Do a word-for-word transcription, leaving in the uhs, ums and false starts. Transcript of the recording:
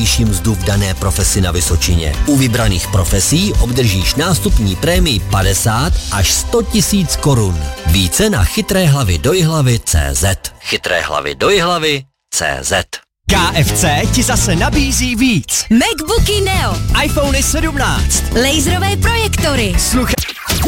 nejvyšší mzdu v dané profesi na Vysočině. U vybraných profesí obdržíš nástupní prémii padesát až sto tisíc korun. Více na chytré hlavy do jihlavy tečka cé zet. Chytré hlavy do jihlavy tečka cé zet. K F C ti zase nabízí víc. MacBooky Neo, iPhony sedmnáct, laserové projektory, slucha...